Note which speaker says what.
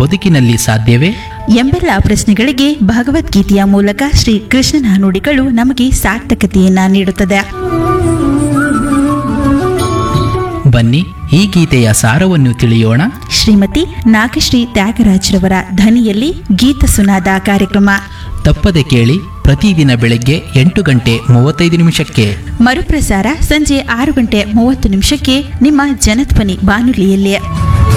Speaker 1: ಬದುಕಿನಲ್ಲಿ ಸಾಧ್ಯವೇ
Speaker 2: ಎಂಬೆಲ್ಲ ಪ್ರಶ್ನೆಗಳಿಗೆ ಭಗವದ್ಗೀತೆಯ ಮೂಲಕ ಶ್ರೀ ಕೃಷ್ಣನ ನುಡಿಗಳು ನಮಗೆ ಸಾರ್ಥಕತೆಯನ್ನ ನೀಡುತ್ತದೆ.
Speaker 1: ಬನ್ನಿ ಈ ಗೀತೆಯ ಸಾರವನ್ನು ತಿಳಿಯೋಣ.
Speaker 2: ಶ್ರೀಮತಿ ನಾಗಶ್ರೀ ತ್ಯಾಗರಾಜ್ರವರ ಧ್ವನಿಯಲ್ಲಿ ಗೀತ ಸುನಾದ ಕಾರ್ಯಕ್ರಮ
Speaker 1: ತಪ್ಪದೆ ಕೇಳಿ, ಪ್ರತಿದಿನ ಬೆಳಗ್ಗೆ 8:35
Speaker 2: ಮರುಪ್ರಸಾರ ಸಂಜೆ 6:30 ನಿಮ್ಮ ಜನಧ್ವನಿ ಬಾನುಲಿಯಲ್ಲಿ.